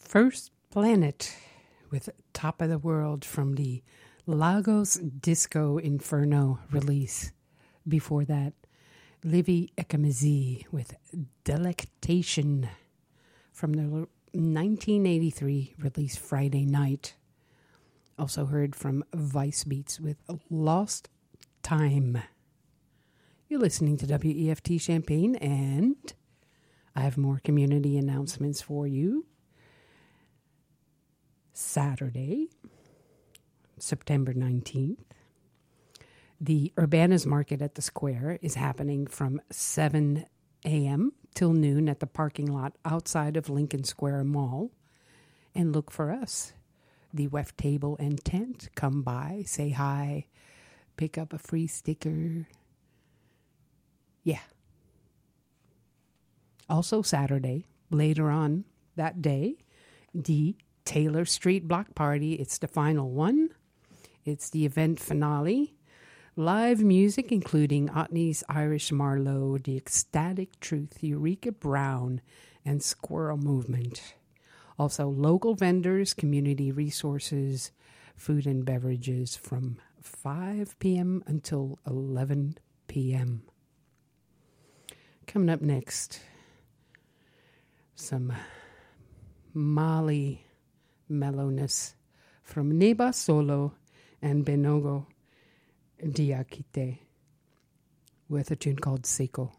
First Planet with Top of the World from the Lagos Disco Inferno release. Before that, Livy Ekamizi with Delectation from their 1983 release Friday Night. Also heard from Vice Beats with Lost Time. You're listening to WEFT Champaign, and I have more community announcements for you. Saturday, September 19th, the Urbanas Market at the Square is happening from 7 a.m. till noon at the parking lot outside of Lincoln Square Mall. And look for us, the WEF Table and Tent. Come by, say hi, pick up a free sticker. Yeah. Also Saturday, later on that day, the Taylor Street Block Party. It's the final one. It's the event finale. Live music including Otney's Irish Marlowe, The Ecstatic Truth, Eureka Brown, and Squirrel Movement. Also local vendors, community resources, food and beverages from 5 p.m. until 11 p.m. Coming up next, some Mali mellowness from Neba Solo and Benogo Diakite with a tune called Seiko.